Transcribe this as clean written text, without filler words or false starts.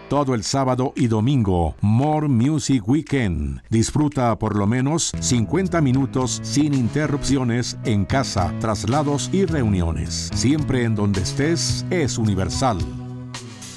todo el sábado y domingo. More Music Weekend. Disfruta por lo menos 50 minutos sin interrupciones en casa, traslados y reuniones. Siempre en donde estés es Universal.